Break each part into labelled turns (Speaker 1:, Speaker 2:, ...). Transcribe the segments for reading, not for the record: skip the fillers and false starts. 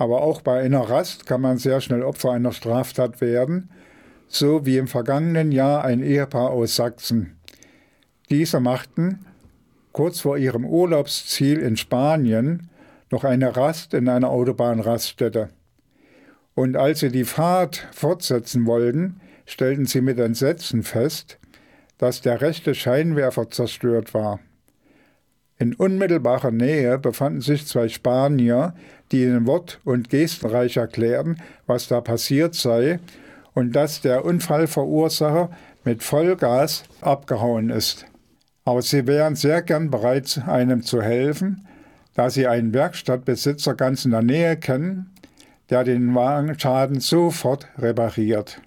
Speaker 1: Aber auch bei einer Rast kann man sehr schnell Opfer einer Straftat werden, so wie im vergangenen Jahr ein Ehepaar aus Sachsen. Diese machten kurz vor ihrem Urlaubsziel in Spanien noch eine Rast in einer Autobahnraststätte. Und als sie die Fahrt fortsetzen wollten, stellten sie mit Entsetzen fest, dass der rechte Scheinwerfer zerstört war. In unmittelbarer Nähe befanden sich zwei Spanier, die in Wort- und Gestenreich erklärten, was da passiert sei und dass der Unfallverursacher mit Vollgas abgehauen ist. Aber sie wären sehr gern bereit, einem zu helfen, da sie einen Werkstattbesitzer ganz in der Nähe kennen, der den Wagenschaden sofort repariert.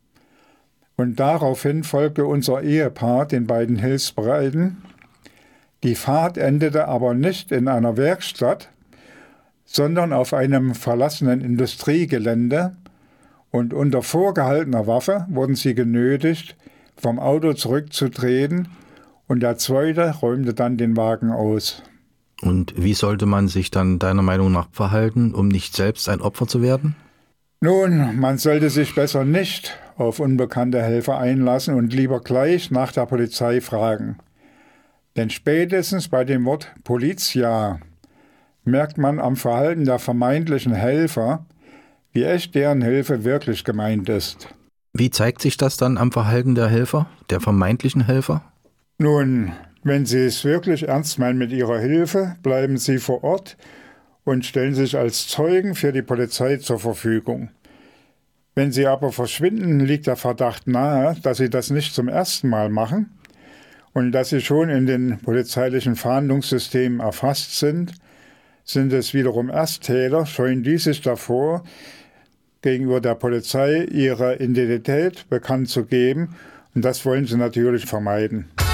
Speaker 1: Und daraufhin folgte unser Ehepaar den beiden Hilfsbereiten. Die Fahrt endete aber nicht in einer Werkstatt, sondern auf einem verlassenen Industriegelände, und unter vorgehaltener Waffe wurden sie genötigt, vom Auto zurückzutreten, und der Zweite räumte dann den Wagen aus.
Speaker 2: Und wie sollte man sich dann deiner Meinung nach verhalten, um nicht selbst ein Opfer zu werden?
Speaker 1: Nun, man sollte sich besser nicht auf unbekannte Helfer einlassen und lieber gleich nach der Polizei fragen. Denn spätestens bei dem Wort Polizia merkt man am Verhalten der vermeintlichen Helfer, wie echt deren Hilfe wirklich gemeint ist.
Speaker 2: Wie zeigt sich das dann am Verhalten der Helfer, der vermeintlichen Helfer?
Speaker 1: Nun, wenn Sie es wirklich ernst meinen mit Ihrer Hilfe, bleiben Sie vor Ort und stellen sich als Zeugen für die Polizei zur Verfügung. Wenn Sie aber verschwinden, liegt der Verdacht nahe, dass Sie das nicht zum ersten Mal machen und dass Sie schon in den polizeilichen Fahndungssystemen erfasst sind es wiederum Ersttäter, scheuen die sich davor, gegenüber der Polizei ihre Identität bekannt zu geben, und das wollen sie natürlich vermeiden.